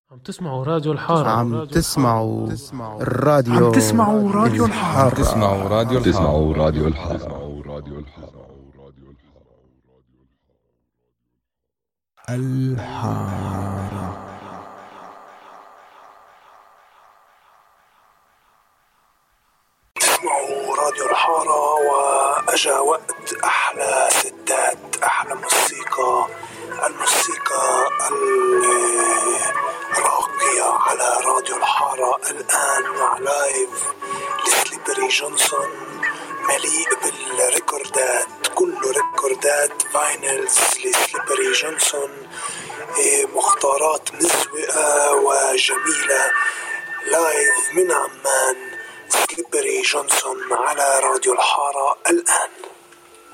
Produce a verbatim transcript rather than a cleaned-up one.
عم تسمعوا راديو الحارة. عم تسمعوا الراديو عم تسمعوا راديو الحارة. تسمعوا راديو تسمعوا راديو الحارة. الحارة. تسمعوا راديو الحارة، وأجا وقت أحلى ستات، أحلى موسيقى، الموسيقى الراقية على راديو الحارة الآن مع لايف لسليبري جونسون، مليء بالريكوردات، كله ريكوردات فاينلز لسليبري جونسون، مختارات مزوئة وجميلة. لايف من عمان، سليبري جونسون على راديو الحارة الآن.